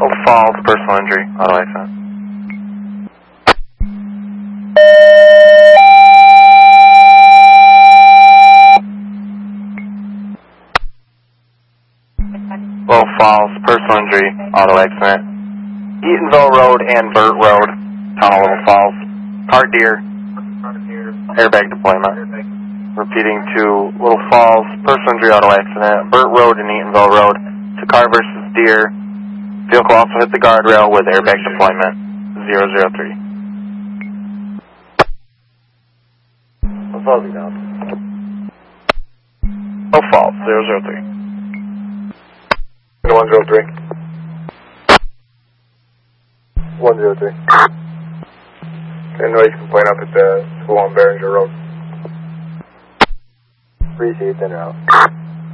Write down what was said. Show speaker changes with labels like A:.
A: Little Falls, personal injury, auto accident. Little Falls, personal injury, auto accident. Eatonville Road and Burt Road, town of Little Falls. Car deer, airbag deployment. Repeating to Little Falls, personal injury, auto accident. Burt Road and Eatonville Road. It's a car versus deer. Vehicle also hit the guardrail with airbag deployment. 003.
B: What falls you down?
A: Little Falls, 003.
B: 103. 103. Okay, noise complaint up at the school on Behringer Road. Appreciate that out.